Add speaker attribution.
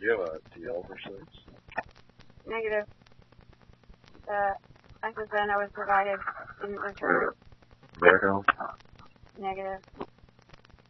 Speaker 1: Do you have a DL for slaves?
Speaker 2: Negative. The SSN I was provided didn't return.
Speaker 1: American?
Speaker 2: Negative.